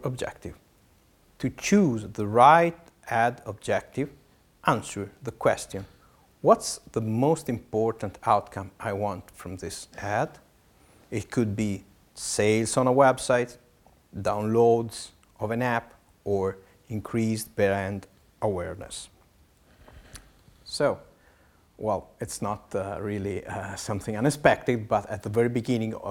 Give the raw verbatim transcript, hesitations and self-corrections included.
objective. To choose the right ad objective, answer the question, what's the most important outcome I want from this ad? It could be sales on a website, downloads of an app, or increased brand awareness. So, well, it's not uh, really uh, something unexpected, but at the very beginning of